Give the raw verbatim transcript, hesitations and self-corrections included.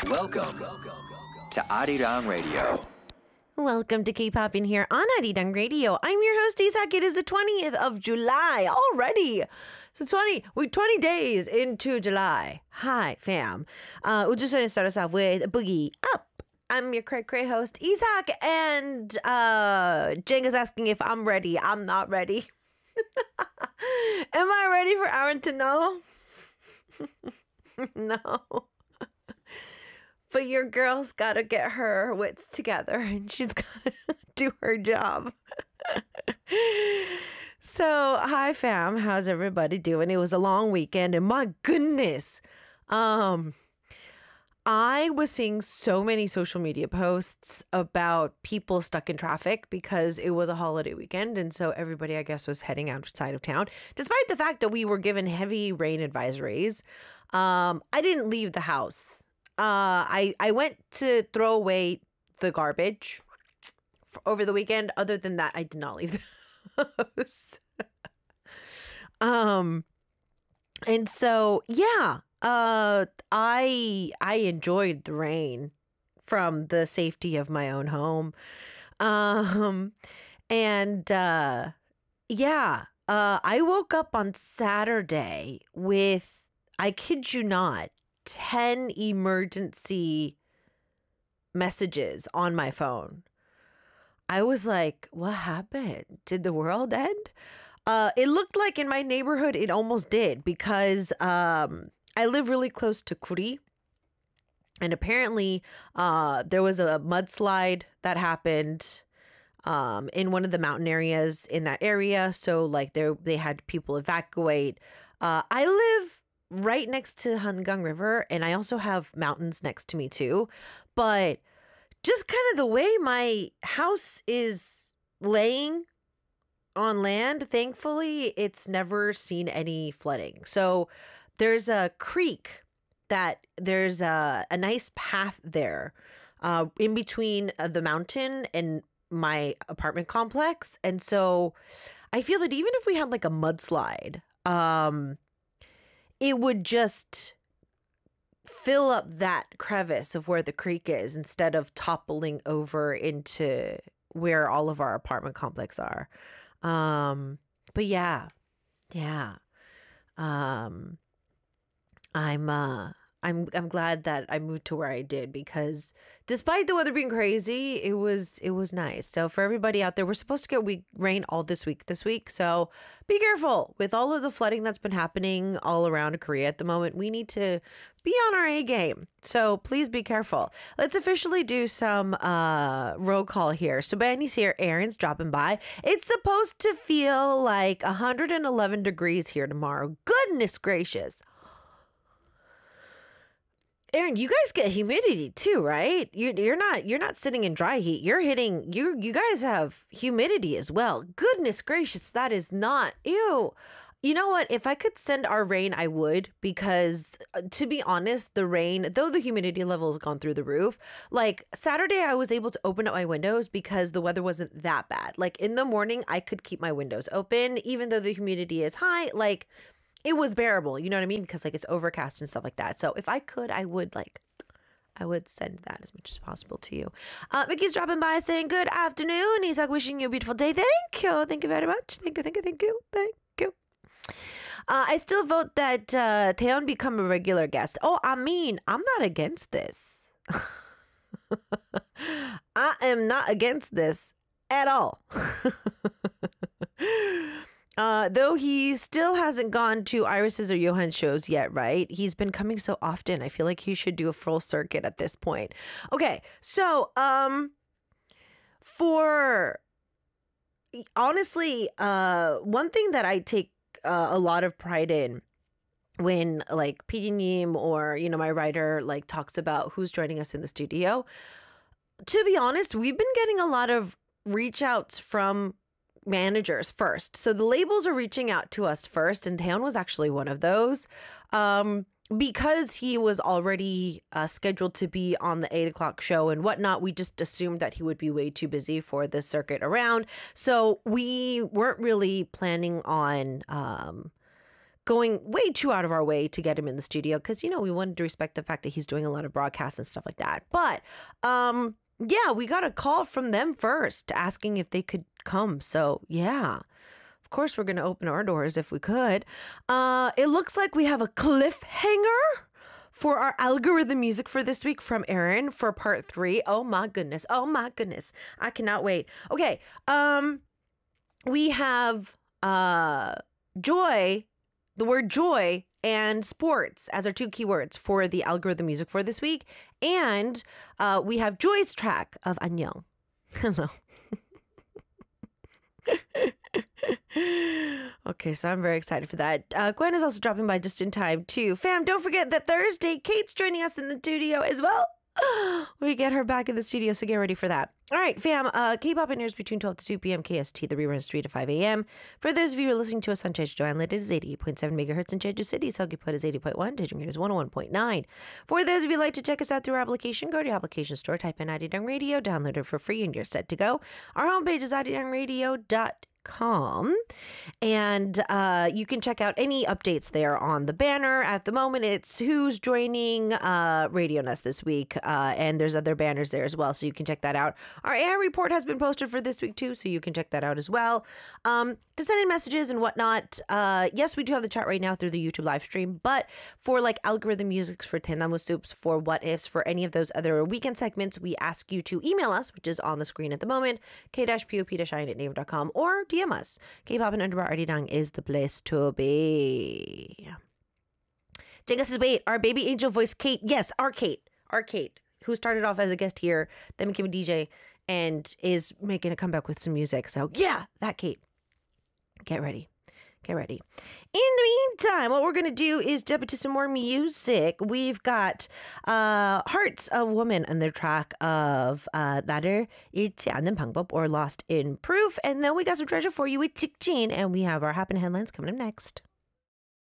Welcome to Arirang Radio. Welcome to K-Pop in here on Arirang Radio. I'm your host, Isak. It is the twentieth of July already. So twenty, we twenty days into July. Hi, fam. Uh, we're just going to start us off with Boogie Up. I'm your cray cray host, Isak, and uh, Jenga's asking if I'm ready. I'm not ready. Am I ready for Aaron to know? No. But your girl's got to get her wits together and she's got to do her job. So, hi fam, how's everybody doing? It was a long weekend and my goodness, um, I was seeing so many social media posts about people stuck in traffic because it was a holiday weekend. And so everybody, I guess, was heading outside of town, despite the fact that we were given heavy rain advisories. Um, I didn't leave the house. Uh, I, I went to throw away the garbage for, over the weekend. Other than that, I did not leave the house. um, and so, yeah, uh, I, I enjoyed the rain from the safety of my own home. Um, and, uh, yeah, uh, I woke up on Saturday with, I kid you not, ten emergency messages on my phone. I was like, what happened? Did the world end? Uh, it looked like in my neighborhood, it almost did because um, I live really close to Kuri. And apparently uh, there was a mudslide that happened um, in one of the mountain areas in that area. So like there, they had people evacuate. Uh, I live right next to Hangang River, and I also have mountains next to me too. But just kind of the way my house is laying on land, thankfully, it's never seen any flooding. So there's a creek that there's a, a nice path there uh, in between uh, the mountain and my apartment complex. And so I feel that even if we had like a mudslide, um, it would just fill up that crevice of where the creek is instead of toppling over into where all of our apartment complex are. Um, but yeah, yeah. Um, I'm, uh, I'm, I'm glad that I moved to where I did because despite the weather being crazy, it was, it was nice. So for everybody out there, we're supposed to get week rain all this week, this week. So be careful with all of the flooding that's been happening all around Korea at the moment. We need to be on our A game. So please be careful. Let's officially do some uh, roll call here. So Benny's here. Aaron's dropping by. It's supposed to feel like one hundred eleven degrees here tomorrow. Goodness gracious. Aaron, you guys get humidity too, right? You, you're not you're not sitting in dry heat. You're hitting you. You guys have humidity as well. Goodness gracious, that is not ew. You know what? If I could send our rain, I would, because uh, to be honest, the rain, though the humidity level has gone through the roof, like Saturday, I was able to open up my windows because the weather wasn't that bad. Like in the morning, I could keep my windows open, even though the humidity is high. Like it was bearable, you know what I mean? Because like it's overcast and stuff like that. So if I could, I would like, I would send that as much as possible to you. Uh, Mickey's dropping by saying good afternoon. He's like wishing you a beautiful day. Thank you. Thank you very much. Thank you. Thank you. Thank you. Thank you. Uh, I still vote that uh, Taeyeon become a regular guest. Oh, I mean, I'm not against this. I am not against this at all. Uh, though he still hasn't gone to Iris's or Johan's shows yet, right? He's been coming so often. I feel like he should do a full circuit at this point. Okay, so um, for honestly, uh, one thing that I take uh, a lot of pride in when like 피디님 or, you know, my writer like talks about who's joining us in the studio, to be honest, we've been getting a lot of reach outs from managers first. So the labels are reaching out to us first, and Taeyeon was actually one of those. Um, because he was already uh, scheduled to be on the eight o'clock show and whatnot, we just assumed that he would be way too busy for this circuit around. So we weren't really planning on um, going way too out of our way to get him in the studio because, you know, we wanted to respect the fact that he's doing a lot of broadcasts and stuff like that. But um, yeah, we got a call from them first asking if they could come. So yeah, of course, we're going to open our doors if we could. Uh, it looks like we have a cliffhanger for our algorithm music for this week from Aaron for part three. Oh my goodness. Oh my goodness. I cannot wait. Okay. Um, we have uh, joy, the word joy and sports as our two keywords for the algorithm music for this week. And uh, we have Joy's track of 안녕. Hello. Okay, so I'm very excited for that. Uh, Gwen is also dropping by just in time, too. Fam, don't forget that Thursday, Kate's joining us in the studio as well. We get her back in the studio, so get ready for that. All right, fam, uh, K-pop airs between twelve to two p.m. K S T. The rerun is three to five a.m. For those of you who are listening to us on Jeju Island, it is eighty-eight point seven megahertz in Jeju City. Seogwipo is eighty point one. Daejeon is one oh one point nine. For those of you who like to check us out through our application, go to your application store, type in Arirang Radio, download it for free, and you're set to go. Our homepage is arirang radio dot com, and uh, you can check out any updates there on the banner. At the moment, it's who's joining uh, Radio Nest this week, uh, and there's other banners there as well, so you can check that out. Our air report has been posted for this week too, so you can check that out as well. Um, to send in messages and whatnot, uh, yes, we do have the chat right now through the YouTube live stream, but for like algorithm music, for Tennamu Soups, for What Ifs, for any of those other weekend segments, we ask you to email us, which is on the screen at the moment, k pop i n at naver dot com, or D M us. K-pop and underbar Arirang is the place to be. Jenga says, wait, our baby angel voice Kate. Yes, our Kate. Our Kate, who started off as a guest here, then became a D J, and is making a comeback with some music. So yeah, that Kate. Get ready. Get ready. In the meantime, what we're going to do is jump into some more music. We've got uh, Hearts of Woman and their track of uh, 나를 잃지 않는 방법, or Lost in Proof. And then we got some treasure for you with Tikjin, and we have our Happen Headlines coming up next.